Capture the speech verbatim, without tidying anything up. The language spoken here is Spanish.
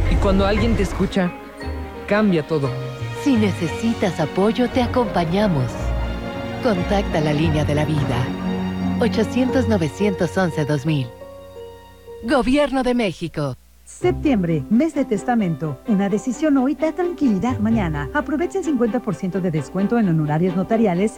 Y cuando alguien te escucha, cambia todo. Si necesitas apoyo, te acompañamos. Contacta la línea de la vida. ochocientos, novecientos once, dos mil. Gobierno de México. Septiembre, mes de testamento. Una decisión hoy da tranquilidad mañana. Aprovecha el cincuenta por ciento de descuento en honorarios notariales